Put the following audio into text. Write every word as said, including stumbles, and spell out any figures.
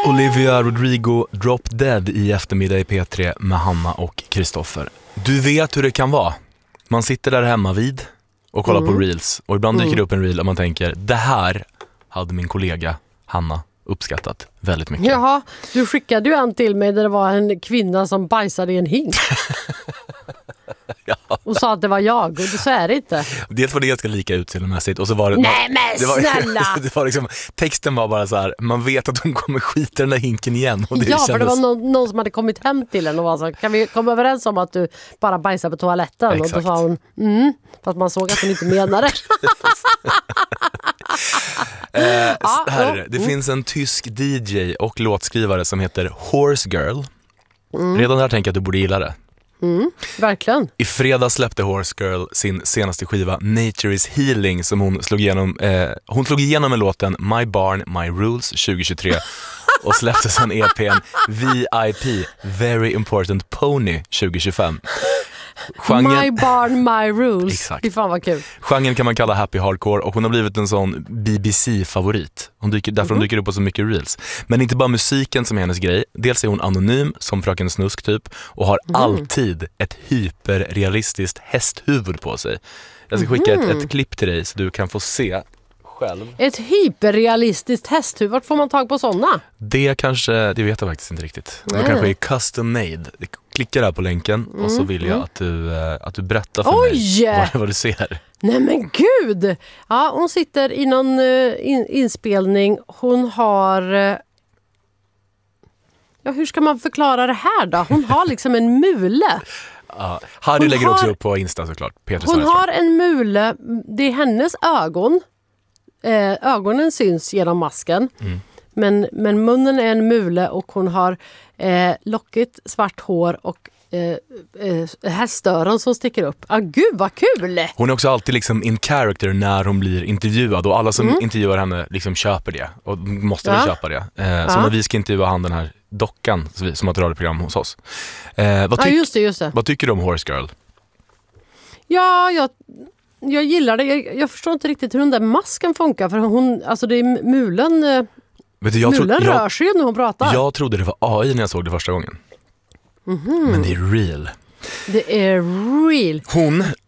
Olivia Rodrigo Drop Dead i eftermiddag i P tre med Hanna och Kristoffer. Du vet hur det kan vara. Man sitter där hemma vid och kollar mm. på reels. Och ibland dyker det mm. upp en reel och man tänker, det här hade min kollega Hanna uppskattat väldigt mycket. Jaha, du skickade ju en till mig där det var en kvinna som bajsade i en hink. Ja. Och sa att det var jag, och så är det inte. Dels var det ganska lika utseendemässigt och så var det... Nej men det var, snälla! Det var liksom, texten var bara så här, man vet att hon kommer skita den där hinken igen. Och det ja, kändes... för det var någon, någon som hade kommit hem till en och var så, kan vi komma överens om att du bara bajsar på toaletten? Exakt. Och då sa hon, mm, fast man såg att hon inte menade det. eh, ja, här, mm. det finns en tysk D J och låtskrivare som heter Horse Girl. Mm. Redan där tänker jag att du borde gilla det. Mm, verkligen. I fredag släppte Horse Girl sin senaste skiva Nature is Healing som hon slog igenom eh, hon slog igenom med låten My Barn, My Rules tjugohundratjugotre och släppte sen E P:n V I P Very Important Pony tjugohundratjugofem. Genren, My Barn, My Rules. Exakt. Fy fan vad kul. Genren kan man kalla happy hardcore och hon har blivit en sån B B C-favorit. Hon dyker, därför mm. hon dyker upp på så mycket reels. Men inte bara musiken som är hennes grej. Dels är hon anonym som Fröken Snusk typ och har mm. alltid ett hyperrealistiskt hästhuvud på sig. Jag ska skicka mm. ett, ett klipp till dig så du kan få se själv. Ett hyperrealistiskt hästhuvud, vart får man tag på sådana? Det kanske, det vet jag faktiskt inte riktigt. Det kanske är custom made. Klicka där på länken mm. och så vill jag mm. att, du, att du berättar för Oj! mig vad, vad du ser. Nej men gud! Ja, hon sitter i någon uh, in, inspelning. Hon har... Uh, ja, hur ska man förklara det här då? Hon har liksom en mule. Ja, Harry lägger har, också upp på Insta såklart. Peter hon Sverström. har en mule. Det är hennes ögon. Eh, ögonen syns genom masken. Mm. Men, men munnen är en mule och hon har eh, lockigt svart hår och eh, eh, hästöron som sticker upp. Ah, gud vad kul! Hon är också alltid liksom in character när hon blir intervjuad och alla som mm. intervjuar henne liksom köper det och måste väl ja. köpa det. Eh, ja. Så när vi ska intervjua han den här dockan som har ett radioprogram hos oss. Eh, vad, tyck- ja, just det, just det. vad tycker du om Horse Girl? Ja, jag... Jag gillar det. Jag, jag förstår inte riktigt hur den där masken funkar. För hon, alltså det är mulen... Vet du, jag mulen tro, jag, rör sig när hon pratar. Jag trodde det var A I när jag såg det första gången. Mm-hmm. Men det är real. Det är real. Hon